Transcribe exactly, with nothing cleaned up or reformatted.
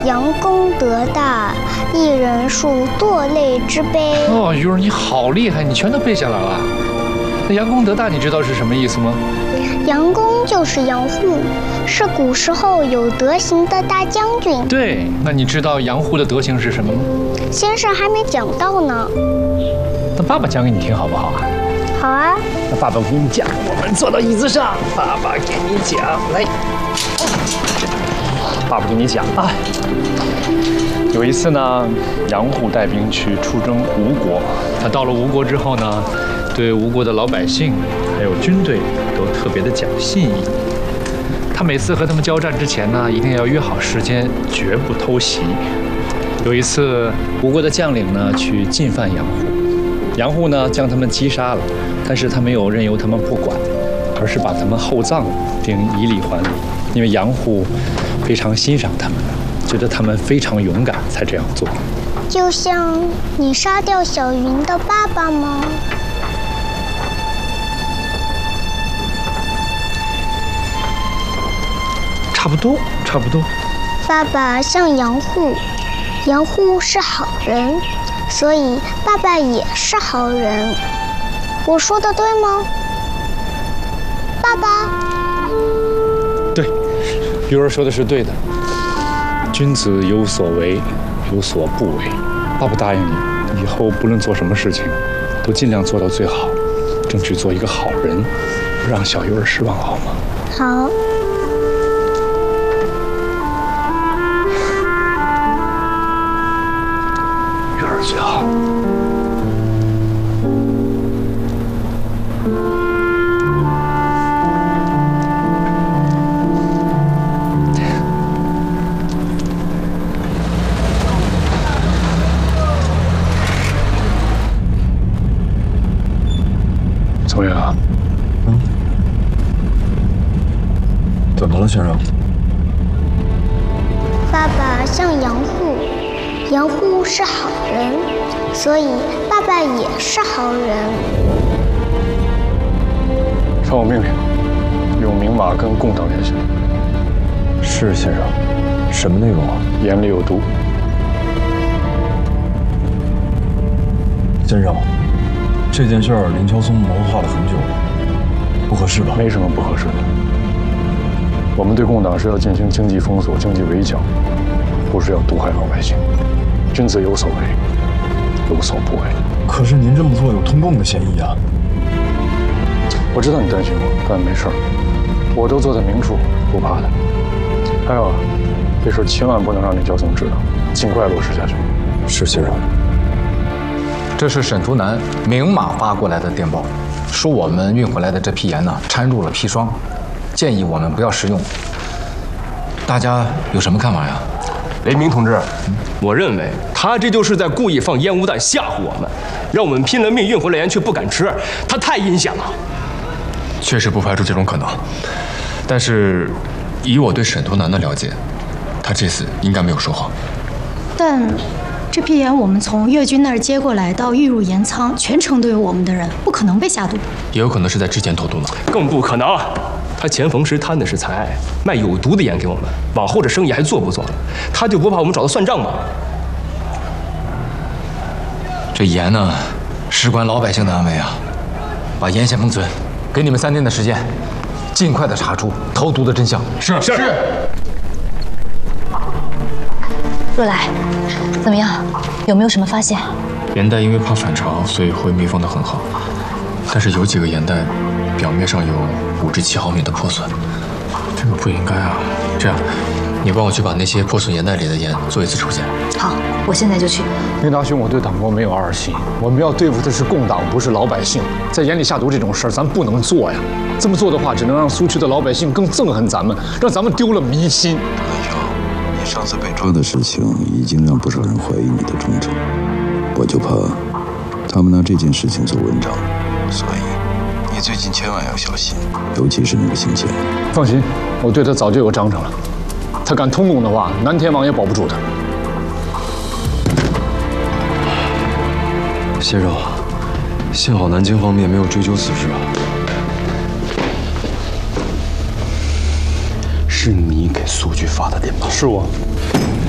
杨公德大，一人树堕泪之悲。 哦，鱼儿你好厉害，你全都背下来了。那杨公德大，你知道是什么意思吗？ 杨公就是杨户，是古时候有德行的大将军。 对，那你知道杨户的德行是什么吗？ 先生还没讲到呢。 那爸爸讲给你听好不好啊？ 好啊。 那爸爸给你讲，我们坐到椅子上，爸爸给你讲，来。爸爸给你讲啊，有一次呢，杨户带兵去出征吴国，他到了吴国之后呢，对吴国的老百姓还有军队都特别的讲信义。他每次和他们交战之前呢，一定要约好时间，绝不偷袭。有一次，吴国的将领呢去进犯杨户，杨户呢将他们击杀了，但是他没有任由他们不管，而是把他们厚葬并以礼还礼，因为杨户非常欣赏他们，觉得他们非常勇敢，才这样做。 就像你杀掉小云的爸爸吗？ 差不多，差不多。 爸爸像杨户，杨户是好人，所以爸爸也是好人。我说的对吗？爸爸。 对，鱼儿说的是对的。君子有所为，有所不为。爸爸答应你，以后不论做什么事情，都尽量做到最好，争取做一个好人，不让小鱼儿失望，好吗？ 好。 鱼儿最好。怎么样？ 嗯，怎么了，先生？ 爸爸像杨户，杨户是好人，所以爸爸也是好人。 传我命令，用明马跟共党联系。 是，先生。什么内容啊？ 眼里有毒。 先生。这件事儿，林乔松谋划了很久了，不合适吧？ 没什么不合适的。我们对共党是要进行经济封锁、经济围剿，不是要毒害老百姓。君子有所为，有所不为。 可是您这么做有通共的嫌疑啊！ 我知道你担心我，但没事儿，我都坐在明处，不怕的。还有啊，这事千万不能让林乔松知道，尽快落实下去。 是，先生。 这是沈图南明码发过来的电报，说我们运回来的这批盐呢掺入了砒霜，建议我们不要食用。大家有什么看法呀？ 雷鸣同志，我认为他这就是在故意放烟雾弹吓唬我们，让我们拼了命运回来盐却不敢吃，他太阴险了。 确实不排除这种可能，但是以我对沈图南的了解，他这次应该没有说谎。 但这批盐我们从越军那儿接过来，到运入盐仓，全程都有我们的人，不可能被下毒。 也有可能是在之前投毒了， 更不可能。他钱逢时贪的是财，卖有毒的盐给我们，往后这生意还做不做了？他就不怕我们找他算账吗？ 这盐呢，事关老百姓的安危啊！把盐线封存，给你们三天的时间，尽快的查出投毒的真相。 是是。是若来，怎么样？有没有什么发现？ 盐袋因为怕反潮，所以会密封得很好，但是有几个盐袋表面上有五至七毫米的破损，这个不应该啊。这样，你帮我去把那些破损盐袋里的盐做一次抽检。 好，我现在就去。 林大兄，我对党国没有二心，我们要对付的是共党，不是老百姓。在盐里下毒这种事儿，咱不能做呀。这么做的话，只能让苏区的老百姓更憎恨咱们，让咱们丢了民心。 上次被抓的事情已经让不少人怀疑你的忠诚，我就怕他们拿这件事情做文章，所以你最近千万要小心，尤其是那个姓钱。 放心，我对他早就有章程了，他敢通共的话，南天王也保不住他。 先生，幸好南京方面没有追究此事啊。 是你给苏局发的电报？ 是我。